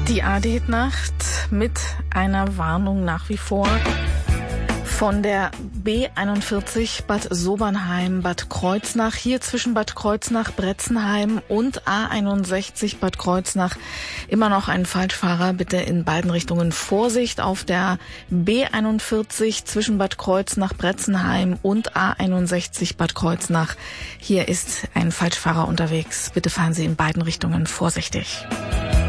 Die AD-Nacht mit einer Warnung nach wie vor von der B41 Bad Sobernheim, Bad Kreuznach, hier zwischen Bad Kreuznach, Bretzenheim und A61 Bad Kreuznach. Immer noch ein Falschfahrer, bitte in beiden Richtungen Vorsicht auf der B41 zwischen Bad Kreuznach, Bretzenheim und A61 Bad Kreuznach. Hier ist ein Falschfahrer unterwegs. Bitte fahren Sie in beiden Richtungen vorsichtig.